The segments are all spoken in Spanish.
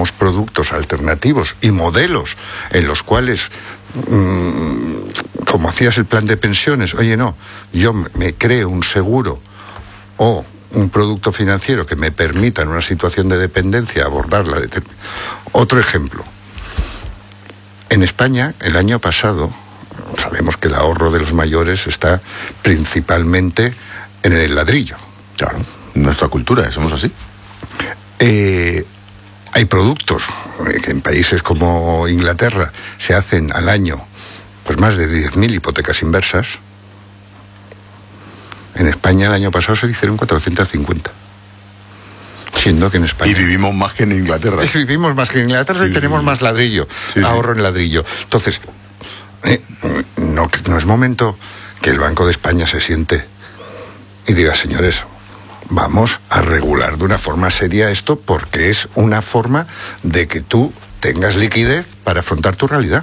tenemos productos alternativos y modelos en los cuales, como hacías el plan de pensiones, oye, no, yo me creo un seguro o un producto financiero que me permita en una situación de dependencia abordarla. Otro ejemplo. En España, el año pasado, sabemos que el ahorro de los mayores está principalmente en el ladrillo. Claro, nuestra cultura, somos así. Hay productos que en países como Inglaterra se hacen al año pues más de 10.000 hipotecas inversas. En España el año pasado se hicieron 450. Siendo que en España... Y vivimos más que en Inglaterra. Y vivimos más que en Inglaterra y tenemos más ladrillo, ahorro en ladrillo. Entonces, no es momento que el Banco de España se siente y diga, señores, vamos a regular de una forma seria esto, porque es una forma de que tú tengas liquidez para afrontar tu realidad.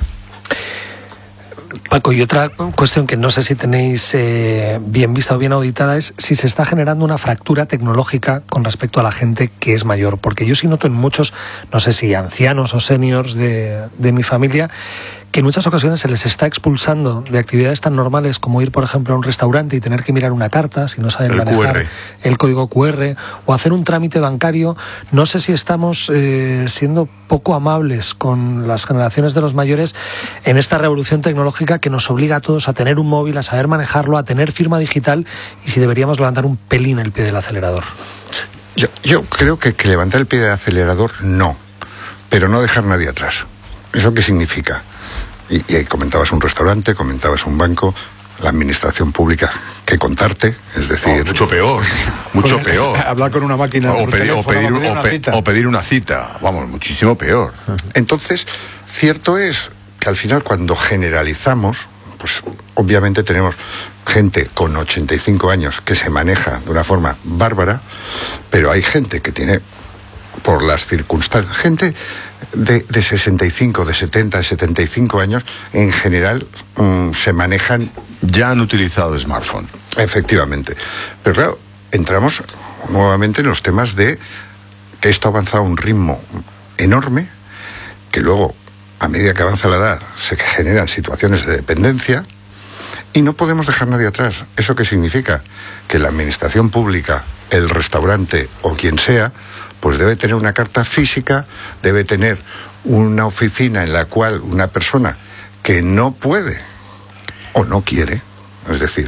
Paco, y otra cuestión que no sé si tenéis bien vista o bien auditada es si se está generando una fractura tecnológica con respecto a la gente que es mayor, porque yo sí noto en muchos, no sé si ancianos o seniors de mi familia, que en muchas ocasiones se les está expulsando de actividades tan normales como ir, por ejemplo, a un restaurante y tener que mirar una carta si no saben manejar el código QR, o hacer un trámite bancario. No sé si estamos siendo poco amables con las generaciones de los mayores en esta revolución tecnológica que nos obliga a todos a tener un móvil, a saber manejarlo, a tener firma digital, y si deberíamos levantar un pelín el pie del acelerador. Yo creo que levantar el pie del acelerador no, pero no dejar nadie atrás. ¿Eso qué significa? Y comentabas un restaurante, comentabas un banco, la administración pública, que contarte, es decir... mucho peor, mucho peor. Hablar con una máquina o pedir una cita, vamos, muchísimo peor. Entonces, cierto es que al final cuando generalizamos, pues obviamente tenemos gente con 85 años que se maneja de una forma bárbara, pero hay gente que tiene, por las circunstancias, gente de 65, de 70, de 75 años, en general se manejan... Ya han utilizado smartphone. Efectivamente. Pero claro, entramos nuevamente en los temas de que esto ha avanzado a un ritmo enorme, que luego, a medida que avanza la edad, se generan situaciones de dependencia, y no podemos dejar nadie atrás. ¿Eso qué significa? Que la administración pública, el restaurante o quien sea, pues debe tener una carta física, debe tener una oficina en la cual una persona que no puede o no quiere, es decir,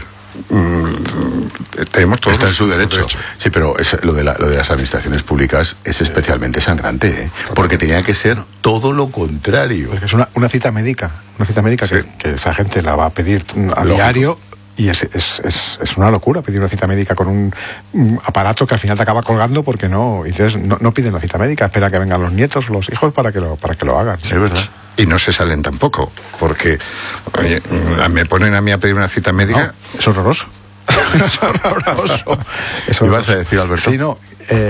tenemos todos... Está en su derecho. Sí, pero lo de las administraciones públicas es especialmente sangrante, ¿eh? Porque tenía que ser todo lo contrario. Porque es una cita médica, sí. que esa gente la va a pedir a diario. Y es una locura pedir una cita médica con un aparato que al final te acaba colgando porque no piden la cita médica, espera que vengan los nietos, los hijos para que lo hagan. Es verdad. Y no se salen tampoco, porque oye, me ponen a mí a pedir una cita médica. No, es horroroso. Es horroroso. ¿Qué vas a decir, Alberto? Sí, no.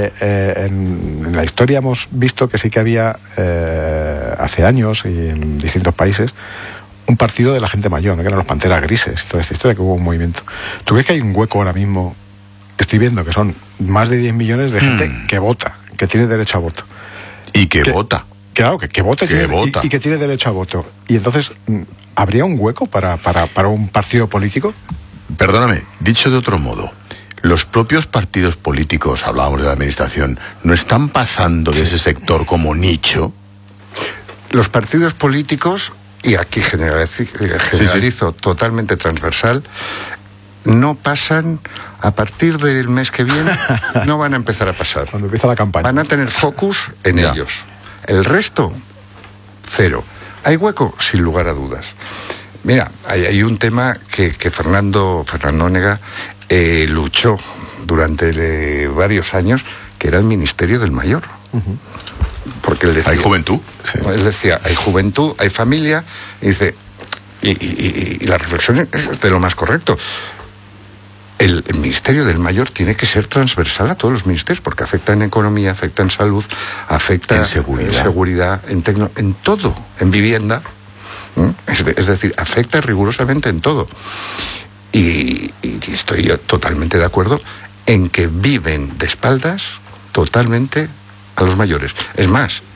En la historia hemos visto que sí que había hace años y en distintos países un partido de la gente mayor, ¿no? Que eran los Panteras Grises y toda esta historia, que hubo un movimiento. ¿Tú crees que hay un hueco ahora mismo? Estoy viendo que son más de 10 millones de gente que vota, que tiene derecho a voto. Y que vota. Claro, que vota, y que tiene derecho a voto. Y entonces, ¿habría un hueco para un partido político? Perdóname, dicho de otro modo, los propios partidos políticos, hablábamos de la administración, ¿no están pasando de ese sector como nicho? Los partidos políticos, y aquí generalizo totalmente transversal, no pasan, a partir del mes que viene, no van a empezar a pasar. Cuando empieza la campaña. Van a tener focus en ellos. El resto, cero. ¿Hay hueco? Sin lugar a dudas. Mira, hay un tema que Fernando Onega luchó durante varios años, que era el Ministerio del Mayor. Porque él decía, ¿hay juventud? Sí. Él decía, hay juventud, hay familia, y dice, y la reflexión es de lo más correcto. El Ministerio del Mayor tiene que ser transversal a todos los ministerios, porque afecta en economía, afecta en salud, afecta en seguridad, en todo, en vivienda. Es decir, afecta rigurosamente en todo. Y estoy yo totalmente de acuerdo en que viven de espaldas totalmente a los mayores. Es más,